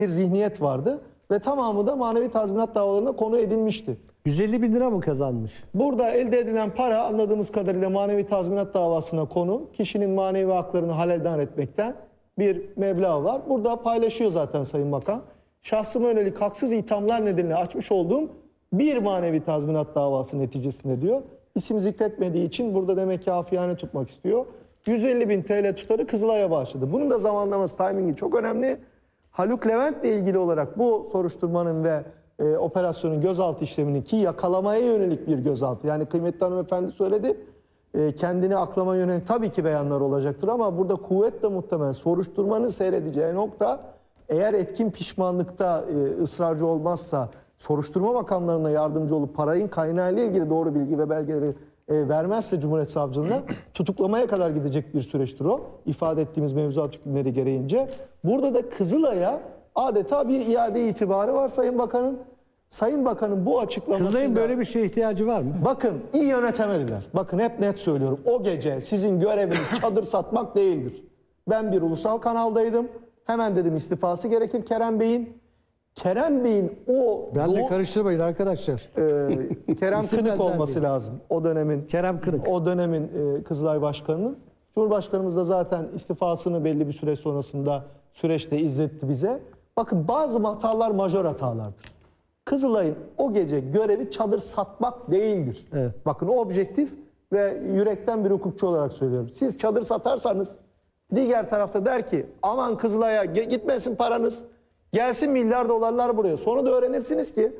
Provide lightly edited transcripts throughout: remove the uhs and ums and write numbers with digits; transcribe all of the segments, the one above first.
bir zihniyet vardı ve tamamı da manevi tazminat davalarına konu edilmişti. 150 bin lira mı kazanmış? Burada elde edilen para anladığımız kadarıyla manevi tazminat davasına konu, kişinin manevi haklarını halelden etmekten bir meblağ var. Burada paylaşıyor zaten Sayın Bakan. Şahsıma yönelik haksız ithamlar nedeniyle açmış olduğum bir manevi tazminat davası neticesinde diyor. İsim zikretmediği için burada demek ki afiyane tutmak istiyor. 150 bin TL tutarı Kızılay'a bağışladı. Bunun da zamanlaması, timingi çok önemli. Haluk Levent'le ilgili olarak bu soruşturmanın ve operasyonun gözaltı işleminin ki yakalamaya yönelik bir gözaltı. Yani kıymetli hanımefendi söyledi. Kendini aklama yönelik tabii ki beyanlar olacaktır ama burada kuvvetle muhtemel soruşturmanın seyredeceği nokta eğer etkin pişmanlıkta ısrarcı olmazsa soruşturma makamlarına yardımcı olup parayın kaynağıyla ilgili doğru bilgi ve belgeleri vermezse Cumhuriyet Savcılığına tutuklamaya kadar gidecek bir süreçtir o. İfade ettiğimiz mevzuat hükümleri gereğince. Burada da Kızılay'a adeta bir iade itibarı var Sayın Bakan'ın. Sayın Bakan'ın bu açıklamasıyla... Kızılay'ın böyle bir şeye ihtiyacı var mı? Bakın iyi yönetemediler. Bakın hep net söylüyorum. O gece sizin göreviniz çadır satmak değildir. Ben bir ulusal kanaldaydım. Hemen dedim istifası gerekir Kerem Bey'in. Kerem Bey'in o... Benle karıştırmayın arkadaşlar. Kerem İsim Kınık benzer olması değil. lazım. O dönemin Kerem Kınık. O dönemin Kızılay Başkanı'nın. Cumhurbaşkanımız da zaten istifasını belli bir süre sonrasında süreçte izletti bize. Bakın bazı hatalar majör hatalardır. Kızılay'ın o gece görevi çadır satmak değildir. Evet. Bakın o objektif ve yürekten bir hukukçu olarak söylüyorum. Siz çadır satarsanız diğer tarafta der ki aman Kızılay'a gitmesin paranız. Gelsin milyar dolarlar buraya. Sonra da öğrenirsiniz ki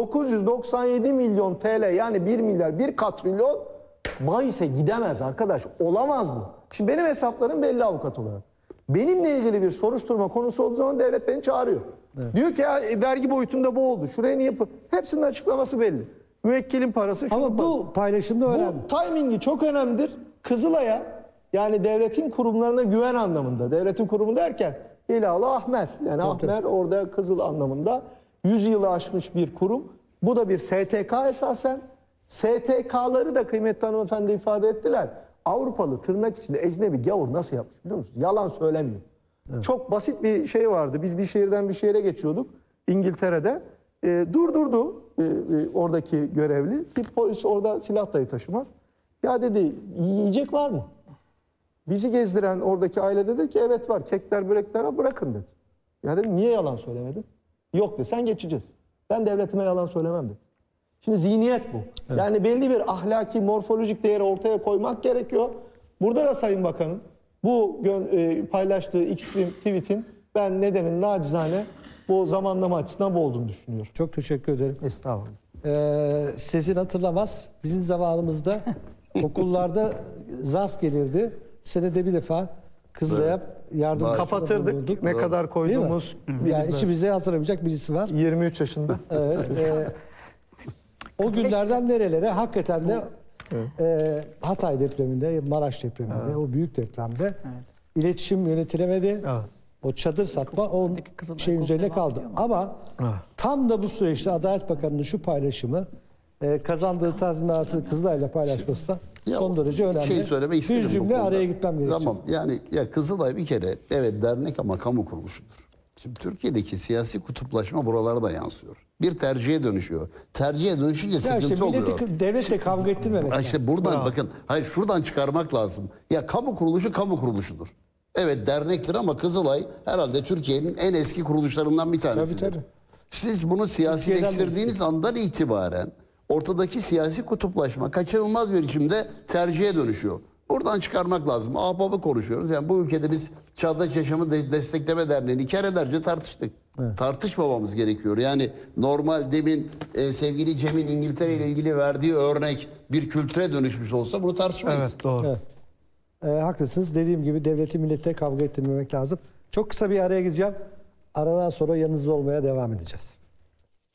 997 milyon TL yani 1 milyar 1 katrilyon bahise gidemez arkadaş. Olamaz bu. Şimdi benim hesaplarım belli avukat olarak. Benimle ilgili bir soruşturma konusu olduğu zaman devlet beni çağırıyor. Evet. Diyor ki ya, vergi boyutunda bu oldu. Şuraya niye yapın? Hepsinin açıklaması belli. Müvekkilin parası. Ama bu paylaşımda önemli. Bu timingi çok önemlidir. Kızılay'a yani devletin kurumlarına güven anlamında. Devletin kurumu derken İlahi Ahmer. Yani Ahmer orada Kızıl anlamında 100 yılı aşmış bir kurum. Bu da bir STK esasen. STK'ları da kıymetli hanımefendi ifade ettiler. Avrupalı tırnak içinde ecnebi gavur nasıl yapmış biliyor musunuz? Yalan söylemiyor. Evet. Çok basit bir şey vardı. Biz bir şehirden bir şehre geçiyorduk İngiltere'de. Durdurdu oradaki görevli ki polis orada silah dahi taşımaz. Ya dedi yiyecek var mı? Bizi gezdiren oradaki aile dedi ki evet var. Kekler börekler var bırakın dedi. Ya dedim niye yalan söylemedin? Yok dedi sen geçeceğiz. Ben devletime yalan söylemem dedi. Şimdi zihniyet bu. Evet. Yani belli bir ahlaki, morfolojik değeri ortaya koymak gerekiyor. Burada da Sayın Bakan'ın bu paylaştığı tweet'in ben nedenin nacizane bu zamanlama açısından bu olduğunu düşünüyorum. Çok teşekkür ederim. Estağfurullah. Sesin hatırlamaz. Bizim zamanımızda okullarda zarf gelirdi. Senede bir defa Kızılay'a yardım kapatırdık. Bulunduk. Ne kadar koyduğumuz. Yani içimize hatırlamayacak birisi var. 23 yaşında. Evet. O günlerden nerelere hakikaten de Hatay depreminde, Maraş depreminde, o büyük depremde iletişim yönetilemedi. Evet. O çadır satma o şey üzerine kaldı. Ama tam da bu süreçte Adalet Bakanı'nın şu paylaşımı kazandığı tazminatı Kızılay'la paylaşması da son derece önemli. Şey söylemek istedim bir cümle araya gitmem gerekiyor. Tamam yani ya Kızılay bir kere evet dernek ama kamu kuruluşudur. Şimdi Türkiye'deki siyasi kutuplaşma buralara da yansıyor. Bir tercihe dönüşüyor. Tercihe dönüşünce sıkıntı oluyor. Devletle kavga ettirmemek lazım. İşte buradan bakın. Hayır şuradan çıkarmak lazım. Ya kamu kuruluşu kamu kuruluşudur. Evet dernektir ama Kızılay herhalde Türkiye'nin en eski kuruluşlarından bir tanesidir. Tabii. Siz bunu siyasileştirdiğiniz andan itibaren ortadaki siyasi kutuplaşma kaçınılmaz bir biçimde tercihe dönüşüyor. Buradan çıkarmak lazım. Ahbabı konuşuyoruz. Yani bu ülkede biz Çağdaş Yaşamı Destekleme Derneği'ni kerelerce tartıştık. Evet. Tartışmamamız gerekiyor. Yani normal demin sevgili Cem'in İngiltere ile ilgili verdiği örnek bir kültüre dönüşmüş olsa bunu tartışmayız. Evet doğru. Evet. Haklısınız. Dediğim gibi devleti millete kavga ettirmemek lazım. Çok kısa bir araya gideceğim. Aradan sonra yanınızda olmaya devam edeceğiz.